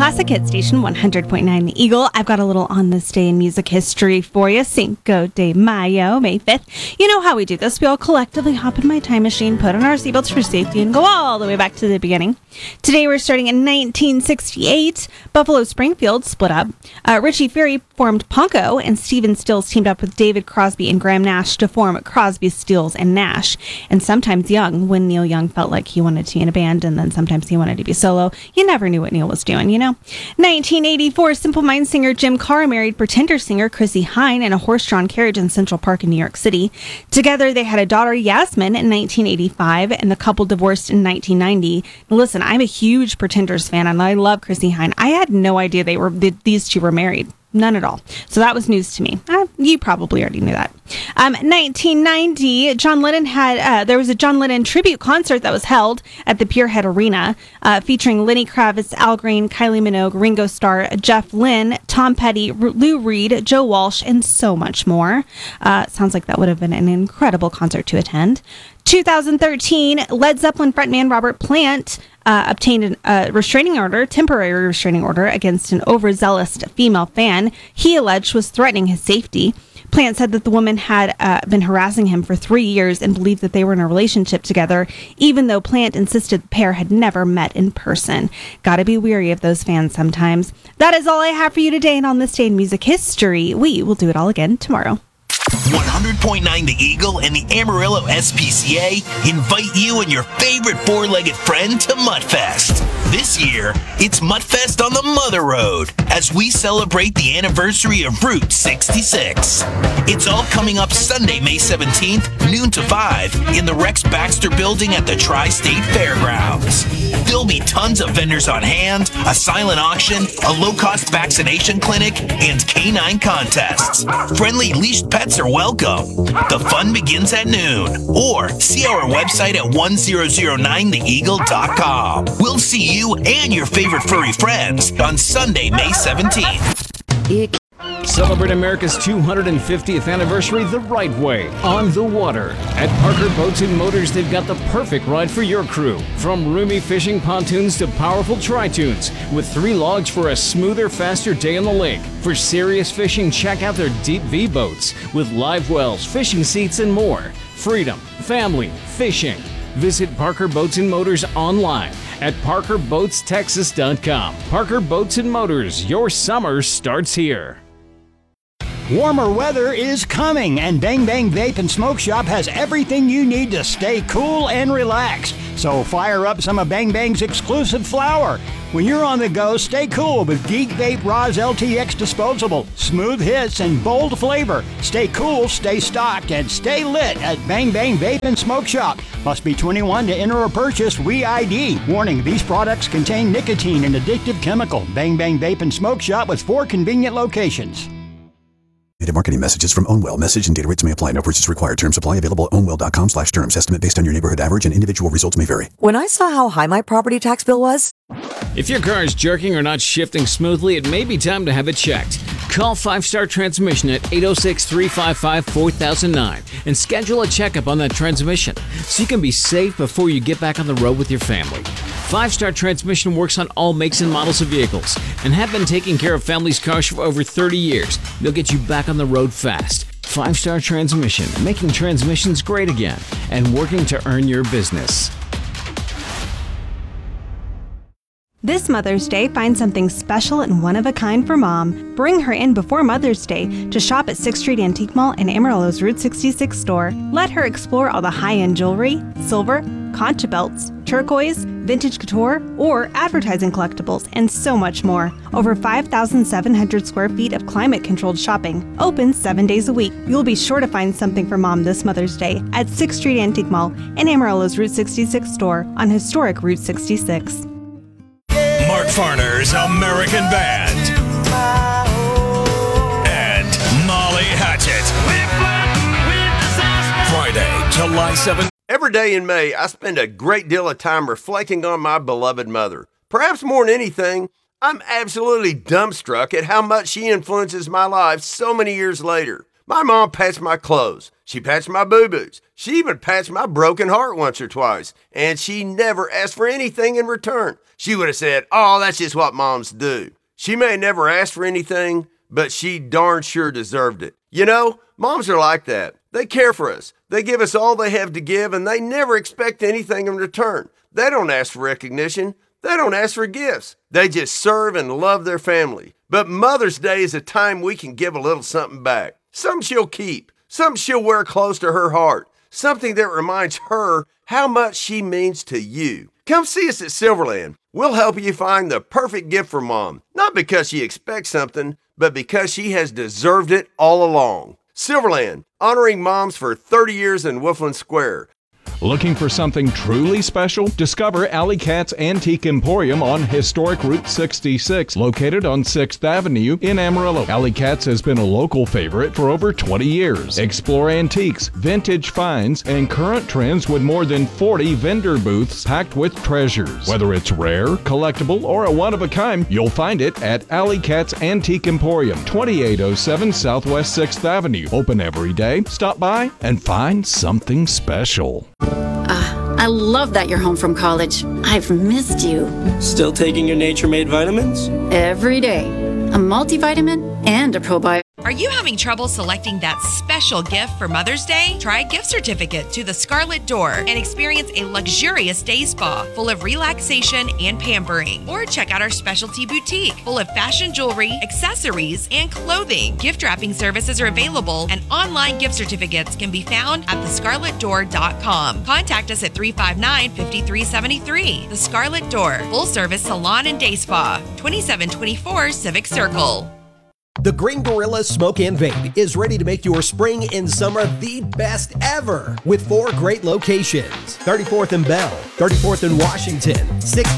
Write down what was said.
Classic Hit Station 100.9 The Eagle. I've got a little on this day in music history for you. Cinco de Mayo, May 5th. You know how we do this. We all collectively hop in my time machine, put on our seatbelts for safety, and go all the way back to the beginning. Today we're starting in 1968. Buffalo Springfield split up. Richie Furay formed Ponco, and Stephen Stills teamed up with David Crosby and Graham Nash to form Crosby, Stills, and Nash. And sometimes Young, when Neil Young felt like he wanted to be in a band, and then sometimes he wanted to be solo. You never knew what Neil was doing, you know? 1984, Simple Minds singer Jim Carr married Pretender singer Chrissie Hynde in a horse-drawn carriage in Central Park in New York City. Together, they had a daughter, Yasmin, in 1985, and the couple divorced in 1990. Now, listen, I'm a huge Pretenders fan, and I love Chrissie Hynde. I had no idea these two were married. None at all. So that was news to me. You probably already knew that. 1990, John Lennon there was a John Lennon tribute concert that was held at the Pierhead Arena, featuring Lenny Kravitz, Al Green, Kylie Minogue, Ringo Starr, Jeff Lynne, Tom Petty, Lou Reed, Joe Walsh, and so much more. Sounds like that would have been an incredible concert to attend. 2013, Led Zeppelin frontman Robert Plant obtained a temporary restraining order against an overzealous female fan he alleged was threatening his safety. Plant said that the woman had been harassing him for 3 years and believed that they were in a relationship together, even though Plant insisted the pair had never met in person. Gotta be weary of those fans sometimes. That is all I have for you today, and on this day in music history, we will do it all again tomorrow. 100.9 The Eagle and the Amarillo SPCA invite you and your favorite four-legged friend to Mudfest. This year, it's Mudfest on the Mother Road as we celebrate the anniversary of Route 66. It's all coming up Sunday, May 17th, noon to 5 in the Rex Baxter Building at the Tri-State Fairgrounds. There'll be tons of vendors on hand, a silent auction, a low-cost vaccination clinic, and canine contests. Friendly leashed pets are welcome. The fun begins at noon. Or see our website at 1009theeagle.com. We'll see you and your favorite furry friends on Sunday, May 17th. Celebrate America's 250th anniversary the right way, on the water. At Parker Boats and Motors, they've got the perfect ride for your crew. From roomy fishing pontoons to powerful tri-tunes, with 3 logs for a smoother, faster day on the lake. For serious fishing, check out their Deep V boats with live wells, fishing seats, and more. Freedom, family, fishing. Visit Parker Boats and Motors online at parkerboatstexas.com. Parker Boats and Motors, your summer starts here. Warmer weather is coming, and Bang Bang Vape and Smoke Shop has everything you need to stay cool and relaxed. So fire up some of Bang Bang's exclusive flower. When you're on the go, stay cool with Geek Vape Roz LTX Disposable. Smooth hits and bold flavor. Stay cool, stay stocked, and stay lit at Bang Bang Vape and Smoke Shop. Must be 21 to enter or purchase. Re-ID. Warning, these products contain nicotine and addictive chemical. Bang Bang Vape and Smoke Shop with 4 convenient locations. Marketing messages from Ownwell. Message and data rates may apply. No purchase required. Terms apply. Available at ownwell.com/terms. Estimate based on your neighborhood average and individual results may vary. When I saw how high my property tax bill was... If your car is jerking or not shifting smoothly, it may be time to have it checked. Call 5-Star Transmission at 806-355-4009 and schedule a checkup on that transmission so you can be safe before you get back on the road with your family. 5-Star Transmission works on all makes and models of vehicles and have been taking care of families' cars for over 30 years. They'll get you back on the road fast. 5-Star Transmission, making transmissions great again and working to earn your business. This Mother's Day, find something special and one-of-a-kind for Mom. Bring her in before Mother's Day to shop at 6th Street Antique Mall and Amarillo's Route 66 store. Let her explore all the high-end jewelry, silver, concha belts, turquoise, vintage couture, or advertising collectibles, and so much more. Over 5,700 square feet of climate-controlled shopping, open 7 days a week. You'll be sure to find something for Mom this Mother's Day at 6th Street Antique Mall and Amarillo's Route 66 store on historic Route 66. Mark Farner's American Band and Molly Hatchet. Friday, July 7th. Every day in May, I spend a great deal of time reflecting on my beloved mother. Perhaps more than anything, I'm absolutely dumbstruck at how much she influences my life so many years later. My mom pats my clothes. She patched my boo-boos. She even patched my broken heart once or twice. And she never asked for anything in return. She would have said, "Oh, that's just what moms do." She may never ask for anything, but she darn sure deserved it. You know, moms are like that. They care for us. They give us all they have to give, and they never expect anything in return. They don't ask for recognition. They don't ask for gifts. They just serve and love their family. But Mother's Day is a time we can give a little something back. Something she'll keep. Something she'll wear close to her heart. Something that reminds her how much she means to you. Come see us at Silverland. We'll help you find the perfect gift for Mom. Not because she expects something, but because she has deserved it all along. Silverland, honoring moms for 30 years in Wolfland Square. Looking for something truly special? Discover Alley Cat's Antique Emporium on historic Route 66, located on 6th Avenue in Amarillo. Alley Cat's has been a local favorite for over 20 years. Explore antiques, vintage finds, and current trends with more than 40 vendor booths packed with treasures. Whether it's rare, collectible, or a one-of-a-kind, you'll find it at Alley Cat's Antique Emporium, 2807 Southwest 6th Avenue. Open every day. Stop by and find something special. I love that you're home from college. I've missed you. Still taking your Nature Made vitamins? Every day. A multivitamin and a probiotic. Are you having trouble selecting that special gift for Mother's Day? Try a gift certificate to the Scarlet Door and experience a luxurious day spa full of relaxation and pampering. Or check out our specialty boutique full of fashion jewelry, accessories, and clothing. Gift wrapping services are available, and online gift certificates can be found at thescarletdoor.com. Contact us at 359-5373. The Scarlet Door, full service salon and day spa, 2724 Civic Circle. The Green Gorilla Smoke and Vape is ready to make your spring and summer the best ever with 4 great locations: 34th and Bell, 34th and Washington, 6th